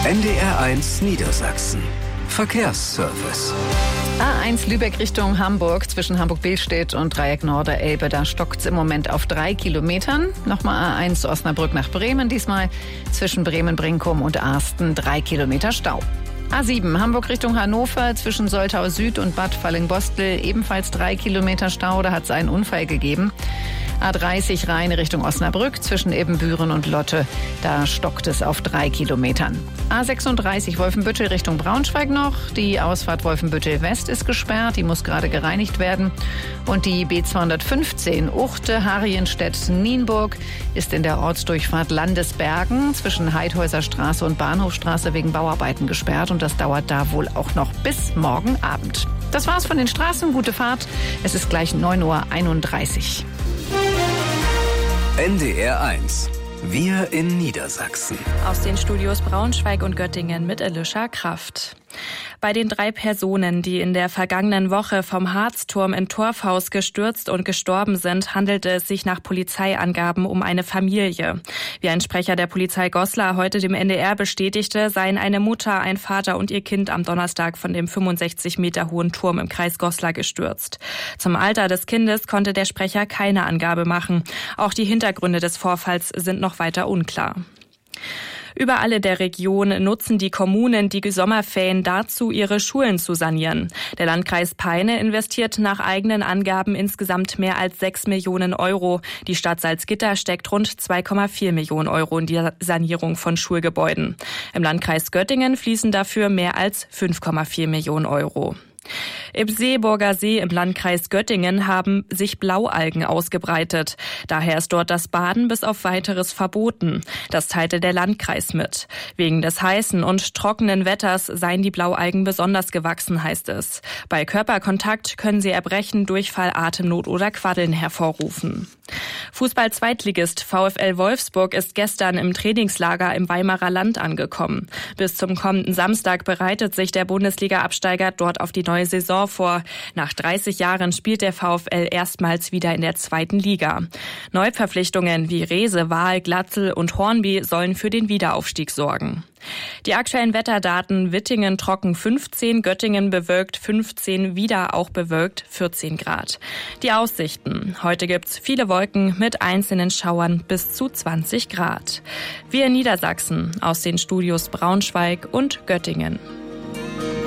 NDR1 Niedersachsen. Verkehrsservice. A1 Lübeck Richtung Hamburg, zwischen Hamburg-Billstedt und Dreieck Norderelbe. Da stockt's im Moment auf 3 Kilometern. Nochmal A1 Osnabrück nach Bremen, diesmal zwischen Bremen-Brinkum und Arsten 3 Kilometer Stau. A7 Hamburg Richtung Hannover, zwischen Soltau Süd und Bad Fallingbostel, ebenfalls 3 Kilometer Stau, da hat es einen Unfall gegeben. A30 Rhein Richtung Osnabrück, zwischen Ebenbüren und Lotte, da stockt es auf 3 Kilometern. A36 Wolfenbüttel Richtung Braunschweig noch, die Ausfahrt Wolfenbüttel West ist gesperrt, die muss gerade gereinigt werden. Und die B215 Uchte Harrienstedt-Nienburg ist in der Ortsdurchfahrt Landesbergen zwischen Heidhäuser Straße und Bahnhofstraße wegen Bauarbeiten gesperrt und das dauert da wohl auch noch bis morgen Abend. Das war's von den Straßen, gute Fahrt, es ist gleich 9:31 Uhr. NDR1. Wir in Niedersachsen. Aus den Studios Braunschweig und Göttingen mit Elisha Kraft. Bei den 3 Personen, die in der vergangenen Woche vom Harzturm in Torfhaus gestürzt und gestorben sind, handelte es sich nach Polizeiangaben um eine Familie. Wie ein Sprecher der Polizei Goslar heute dem NDR bestätigte, seien eine Mutter, ein Vater und ihr Kind am Donnerstag von dem 65 Meter hohen Turm im Kreis Goslar gestürzt. Zum Alter des Kindes konnte der Sprecher keine Angabe machen. Auch die Hintergründe des Vorfalls sind noch weiter unklar. Überall in der Region nutzen die Kommunen die Sommerferien dazu, ihre Schulen zu sanieren. Der Landkreis Peine investiert nach eigenen Angaben insgesamt mehr als 6 Millionen Euro. Die Stadt Salzgitter steckt rund 2,4 Millionen Euro in die Sanierung von Schulgebäuden. Im Landkreis Göttingen fließen dafür mehr als 5,4 Millionen Euro. Im Seeburger See im Landkreis Göttingen haben sich Blaualgen ausgebreitet. Daher ist dort das Baden bis auf Weiteres verboten. Das teilte der Landkreis mit. Wegen des heißen und trockenen Wetters seien die Blaualgen besonders gewachsen, heißt es. Bei Körperkontakt können sie Erbrechen, Durchfall, Atemnot oder Quaddeln hervorrufen. Fußball-Zweitligist VfL Wolfsburg ist gestern im Trainingslager im Weimarer Land angekommen. Bis zum kommenden Samstag bereitet sich der Bundesliga-Absteiger dort auf die neue Saison vor. Nach 30 Jahren spielt der VfL erstmals wieder in der 2. Liga. Neuverpflichtungen wie Rehse, Wahl, Glatzel und Hornby sollen für den Wiederaufstieg sorgen. Die aktuellen Wetterdaten: Wittingen trocken 15, Göttingen bewölkt 15, wieder auch bewölkt 14 Grad. Die Aussichten: Heute gibt's viele Wolken mit einzelnen Schauern bis zu 20 Grad. Wir in Niedersachsen aus den Studios Braunschweig und Göttingen.